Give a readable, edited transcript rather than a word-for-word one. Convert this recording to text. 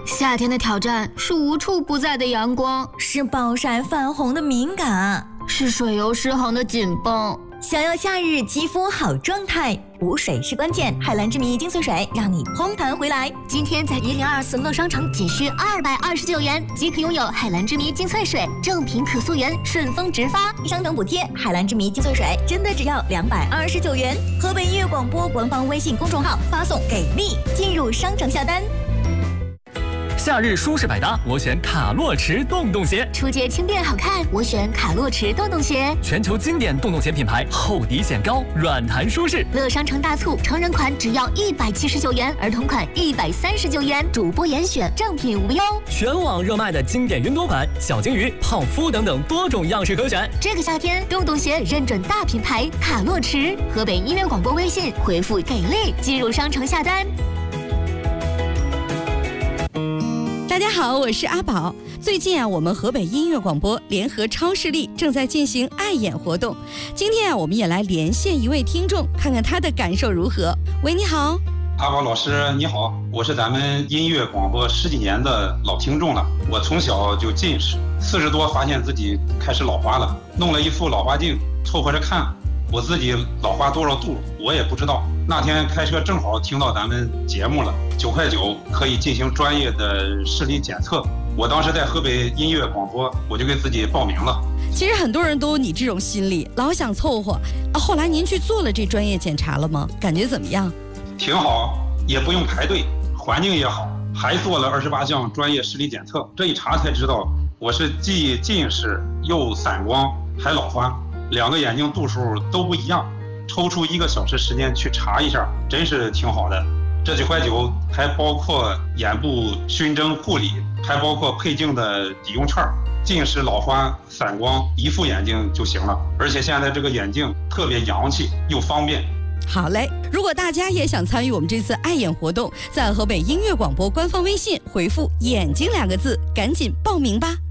夏天的挑战是无处不在的阳光， 是暴晒泛红的敏感， 是水油失衡的紧绷。 想要夏日肌肤好状态，补水是关键。海蓝之谜精粹水让你嘭弹回来。 今天在1024乐商城仅需229元即可拥有海蓝之谜精粹水，正品可溯源，顺丰直发， 商城补贴。海蓝之谜精粹水真的只要229元。河北音乐广播官方微信公众号发送给力进入商城下单。 夏日舒适百搭，我选卡洛驰洞洞鞋。 出街轻便好看，我选卡洛驰洞洞鞋。 全球经典洞洞鞋品牌，厚底显高，软弹舒适。 乐商城大促，成人款只要179元，儿童款139元，主播严选，正品无忧。 全网热卖的经典云朵款、小金鱼、胖夫等等多种样式可选。 这个夏天，洞洞鞋认准大品牌卡洛驰。河北音乐广播微信回复给力进入商城下单。 大家好，我是阿宝。最近我们河北音乐广播联合超视力正在进行爱眼活动。今天我们也来连线一位听众，看看他的感受如何。喂，你好。 阿宝老师你好，我是咱们音乐广播10几年的老听众了。我从小就近视，40多发现自己开始老花了，弄了一副老花镜凑合着看。我自己老花多少度我也不知道。那天开车正好听到咱们节目了，9块9可以进行专业的视力检测。我当时在河北音乐广播，我就给自己报名了。 其实很多人都有你这种心理，老想凑合。后来您去做了这专业检查了吗？感觉怎么样？ 挺好，也不用排队，环境也好，还做了28项专业视力检测。这一查才知道，我是既近视又散光还老花，2个眼睛度数都不一样。抽出1个小时时间去查一下，真是挺好的。这9块9还包括眼部熏蒸护理，还包括配镜的抵用券。近视、老花、散光一副眼镜就行了，而且现在这个眼镜特别洋气又方便。 好嘞，如果大家也想参与我们这次爱眼活动，在河北音乐广播官方微信回复眼睛2个字，赶紧报名吧。